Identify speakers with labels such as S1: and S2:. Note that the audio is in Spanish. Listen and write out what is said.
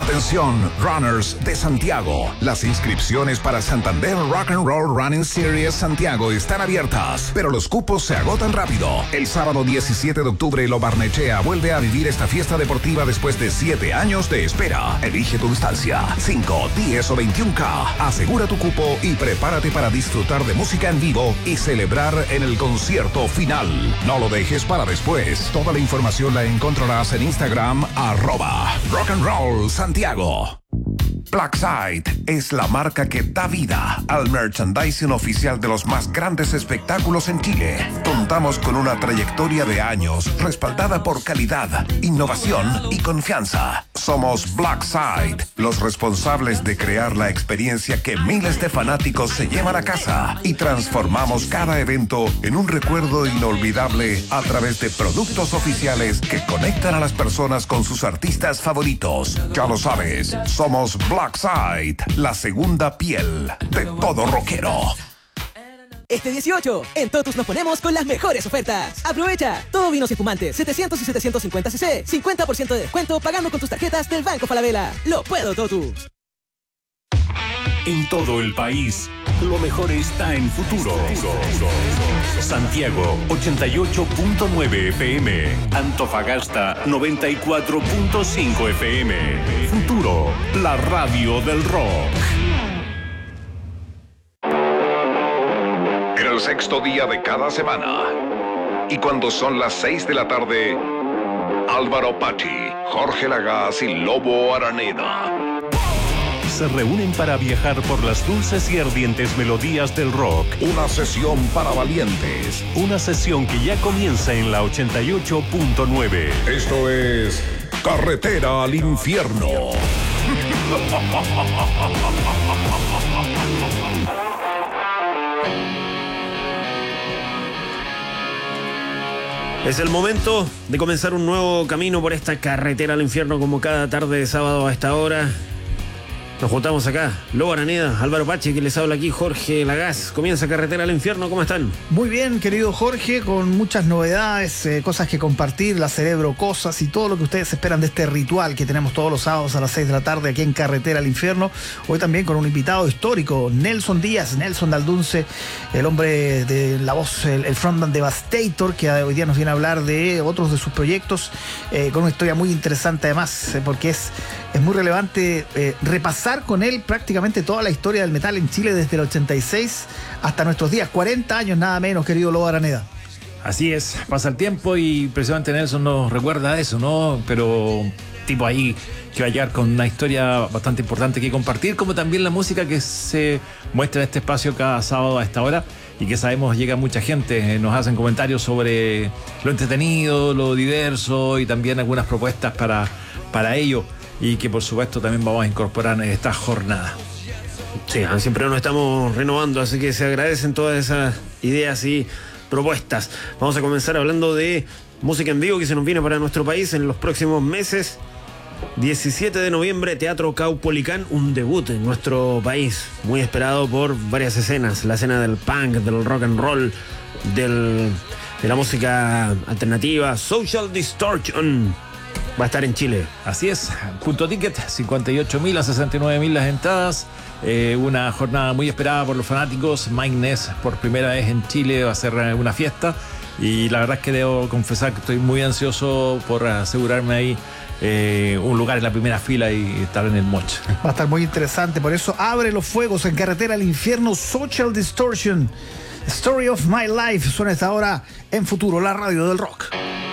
S1: Atención, runners de Santiago. Las inscripciones para Santander Rock and Roll Running Series Santiago están abiertas, pero los cupos se agotan rápido. El sábado 17 de octubre, Lo Barnechea vuelve a vivir esta fiesta deportiva después de 7 años de espera. Elige tu distancia, 5, 10 o 21K. Asegura tu cupo y prepárate para disfrutar de música en vivo y celebrar en el concierto final. No lo dejes para después. Toda la información la encontrarás en Instagram, @rockandroll Santiago. Blackside es la marca que da vida al merchandising oficial de los más grandes espectáculos en Chile. Contamos con una trayectoria de años respaldada por calidad, innovación y confianza. Somos Blackside, los responsables de crear la experiencia que miles de fanáticos se llevan a casa, y transformamos cada evento en un recuerdo inolvidable a través de productos oficiales que conectan a las personas con sus artistas favoritos. Ya lo sabes, somos Blackside, la segunda piel de todo rockero.
S2: Este 18, en Totus nos ponemos con las mejores ofertas. Aprovecha, todo vinos y espumantes, 700 y 750 cc, 50% de descuento pagando con tus tarjetas del Banco Falabella. Lo puedo, Totus.
S3: En todo el país, lo mejor está en Futuro. Santiago 88.9 FM, Antofagasta 94.5 FM. Futuro, la radio del rock.
S1: En el sexto día de cada semana, y cuando son las 6 de la tarde, Álvaro Pachi, Jorge Lagaz y Lobo Araneda
S3: se reúnen para viajar por las dulces y ardientes melodías del rock.
S1: Una sesión para valientes.
S3: Una sesión que ya comienza en la 88.9.
S1: Esto es Carretera al Infierno.
S4: Es el momento de comenzar un nuevo camino por esta carretera al infierno, como cada tarde de sábado a esta hora. Nos juntamos acá, Lobo Araneda, Álvaro Pachi, que les habla aquí, Jorge Lagaz. Comienza Carretera al Infierno, ¿cómo están?
S5: Muy bien, querido Jorge, con muchas novedades, cosas que compartir, la Cerebro Cosas y todo lo que ustedes esperan de este ritual que tenemos todos los sábados a las 6 de la tarde aquí en Carretera al Infierno. Hoy también con un invitado histórico, Nelson Díaz, Nelson Daldunce, el hombre de la voz, el frontman Devastator, que hoy día nos viene a hablar de otros de sus proyectos, con una historia muy interesante además, porque es muy relevante repasar con él prácticamente toda la historia del metal en Chile desde el 86 hasta nuestros días, 40 años nada menos, querido Lobo Araneda.
S6: Así es, pasa el tiempo y precisamente Nelson nos recuerda eso, ¿no? Pero tipo ahí que va a llegar con una historia bastante importante que compartir, como también la música que se muestra en este espacio cada sábado a esta hora y que sabemos llega mucha gente, nos hacen comentarios sobre lo entretenido, lo diverso y también algunas propuestas para ello, y que por supuesto también vamos a incorporar en esta jornada.
S4: Sí, siempre nos estamos renovando, así que se agradecen todas esas ideas y propuestas. Vamos a comenzar hablando de música en vivo que se nos viene para nuestro país en los próximos meses. 17 de noviembre, Teatro Caupolicán, un debut en nuestro país, muy esperado por varias escenas, la escena del punk, del rock and roll, de la música alternativa. Social Distortion va a estar en Chile.
S6: Así es, Punto Ticket, 58.000 a 69.000 las entradas. Una jornada muy esperada por los fanáticos. Mike Ness por primera vez en Chile va a ser una fiesta, y la verdad es que debo confesar que estoy muy ansioso por asegurarme ahí un lugar en la primera fila y estar en el moch.
S5: Va a estar muy interesante, por eso abre los fuegos en Carretera al Infierno. Social Distortion, Story of My Life, suena esta hora en Futuro, la radio del rock.